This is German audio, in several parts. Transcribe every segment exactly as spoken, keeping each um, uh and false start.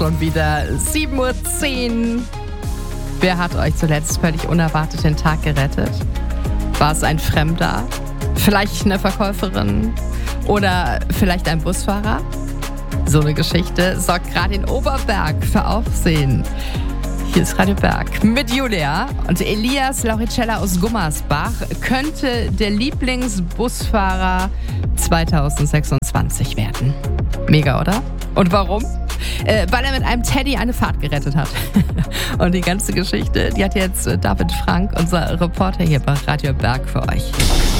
Schon wieder sieben Uhr zehn. Wer hat euch zuletzt völlig unerwartet den Tag gerettet? War es ein Fremder? Vielleicht eine Verkäuferin? Oder vielleicht ein Busfahrer? So eine Geschichte sorgt gerade in Oberberg für Aufsehen. Hier ist Radio Berg mit Julia und Elias Lauricella aus Gummersbach könnte der Lieblingsbusfahrer zwanzig sechsundzwanzig werden. Mega, oder? Und warum? Äh, weil er mit einem Teddy eine Fahrt gerettet hat. Und die ganze Geschichte, die hat jetzt David Frank, unser Reporter hier bei Radio Berg, für euch.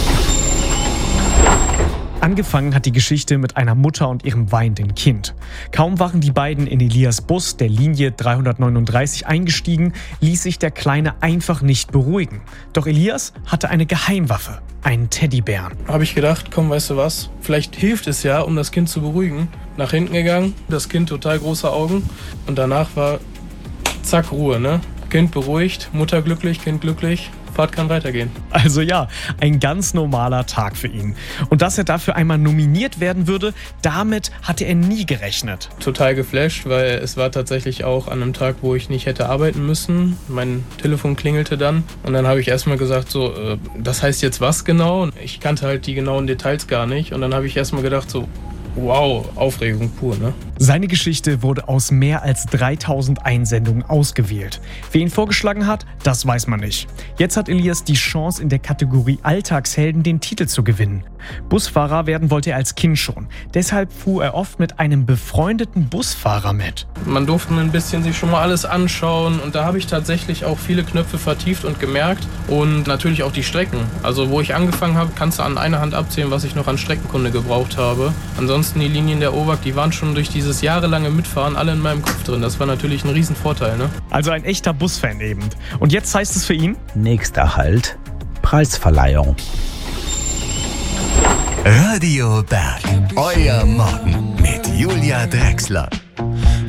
Angefangen hat die Geschichte mit einer Mutter und ihrem weinenden Kind. Kaum waren die beiden in Elias Bus der Linie dreihundertneununddreißig eingestiegen, ließ sich der Kleine einfach nicht beruhigen. Doch Elias hatte eine Geheimwaffe, einen Teddybären. Habe ich gedacht, komm, weißt du was, vielleicht hilft es ja, um das Kind zu beruhigen. Nach hinten gegangen, das Kind total große Augen und danach war zack, Ruhe, ne? Kind beruhigt, Mutter glücklich, Kind glücklich. Fahrt kann weitergehen. Also ja, ein ganz normaler Tag für ihn. Und dass er dafür einmal nominiert werden würde, damit hatte er nie gerechnet. Total geflasht, weil es war tatsächlich auch an einem Tag, wo ich nicht hätte arbeiten müssen. Mein Telefon klingelte dann und dann habe ich erstmal gesagt, so, äh, das heißt jetzt was genau? Ich kannte halt die genauen Details gar nicht und dann habe ich erstmal gedacht, so, wow, Aufregung pur, ne? Seine Geschichte wurde aus mehr als dreitausend Einsendungen ausgewählt. Wer ihn vorgeschlagen hat, das weiß man nicht. Jetzt hat Elias die Chance, in der Kategorie Alltagshelden den Titel zu gewinnen. Busfahrer werden wollte er als Kind schon. Deshalb fuhr er oft mit einem befreundeten Busfahrer mit. Man durfte ein bisschen sich schon mal alles anschauen und da habe ich tatsächlich auch viele Knöpfe vertieft und gemerkt und natürlich auch die Strecken. Also wo ich angefangen habe, kannst du an einer Hand abzählen, was ich noch an Streckenkunde gebraucht habe. Ansonsten die Linien der O W A G, die waren schon durch dieses jahrelange Mitfahren alle in meinem Kopf drin. Das war natürlich ein Riesenvorteil, ne? Also ein echter Busfan eben. Und jetzt heißt es für ihn: Nächster Halt, Preisverleihung. Radio Berg, euer Morgen mit Julia Drechsler.